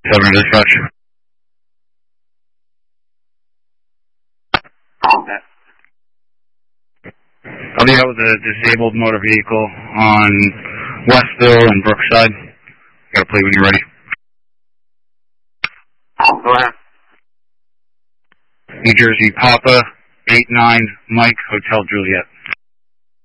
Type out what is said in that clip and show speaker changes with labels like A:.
A: 7 dispatch. I'll be out with a disabled motor vehicle on Westville and Brookside. Got to play when you're ready.
B: Go ahead.
A: New Jersey Papa, 89 Mike, Hotel Juliet.